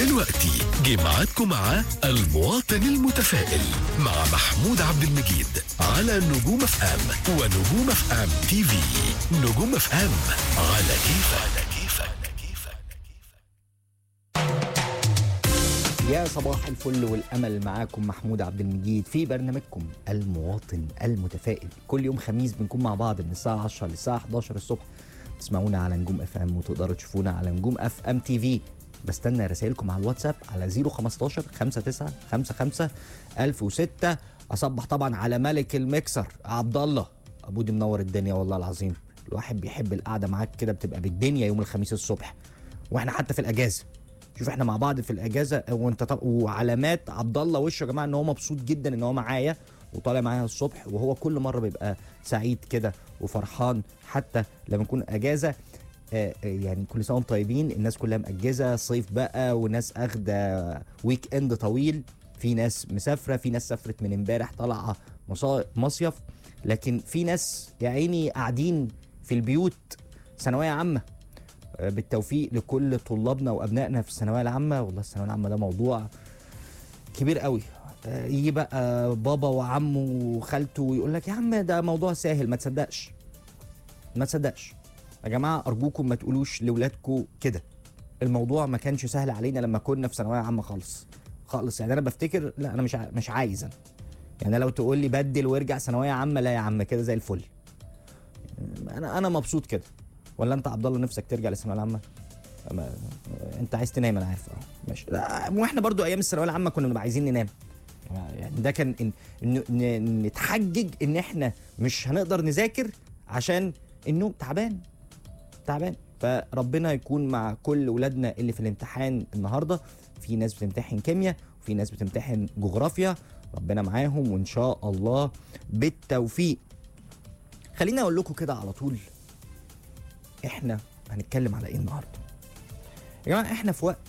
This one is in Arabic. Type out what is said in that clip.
ودلوقتي جه ميعادكم مع المواطن المتفائل مع محمود عبد المجيد على نجوم اف ام ونجوم اف ام تي في. نجوم اف ام على كيفك. يا صباح الفل والأمل، معاكم محمود عبد المجيد في برنامجكم المواطن المتفائل. كل يوم خميس بنكون مع بعض من الساعة 10 للساعة 11 الصبح. تسمعونا على نجوم اف ام وتقدروا تشوفونا على نجوم اف ام تي في. بستنى رسائلكم على الواتساب على 015 59 55 1006. أصبح طبعا على ملك المكسر عبد الله أبو دي، منور الدنيا والله العظيم. الواحد بيحب القعدة معاك كده، بتبقى بالدنيا يوم الخميس الصبح واحنا حتى في الأجازة. شوف احنا مع بعض في الاجازه وانت وعلامات عبد الله وشه يا جماعه ان هو مبسوط جدا ان هو معايا وطالع معايا الصبح، وهو كل مره بيبقى سعيد كده وفرحان حتى لما نكون اجازه. يعني كل سنه وانتم طيبين. الناس كلها مأجزه صيف بقى، وناس اخده ويك اند طويل، في ناس مسافره، في ناس سافرت من امبارح طالعه مصيف، لكن في ناس يا عيني قاعدين في البيوت. ثانويه عامه، بالتوفيق لكل طلابنا وابنائنا في الثانويه العامه. والله الثانويه العامه ده موضوع كبير قوي. يجي بقى بابا وعمه وخالته ويقول لك يا عم ده موضوع سهل. ما تصدقش، ما تصدقش يا جماعه، ارجوكم ما تقولوش لاولادكم كده. الموضوع ما كانش سهل علينا لما كنا في ثانويه عامه خالص خالص. يعني انا بفتكر، لا انا مش عايز انا. يعني لو تقول لي بدل وارجع ثانويه عامه، لا يا عم كده زي الفل. انا مبسوط كده. ولا انت عبد الله نفسك ترجع للثانويه العامه؟ انت عايز تنام، انا عارف. ماشي. واحنا برضو ايام الثانويه العامه كنا بنبقى عايزين ننام. يعني ده كان نتحجج ان احنا مش هنقدر نذاكر عشان النوم. تعبان. فربنا يكون مع كل ولادنا اللي في الامتحان النهارده. في ناس بتمتحن كيمياء وفي ناس بتمتحن جغرافيا، ربنا معاهم وان شاء الله بالتوفيق. خليني اقول لكم كده على طول، احنا هنتكلم على ايه النهارده يا جماعه؟ احنا في وقت